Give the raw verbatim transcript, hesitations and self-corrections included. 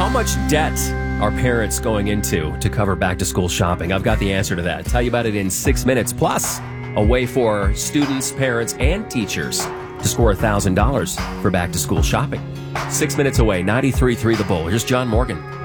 How much debt are parents going into to cover back-to-school shopping? I've got the answer to that. Tell you about it in six minutes. Plus, a way for students, parents, and teachers to score one thousand dollars for back-to-school shopping. Six minutes away, ninety-three point three The Bull. Here's John Morgan.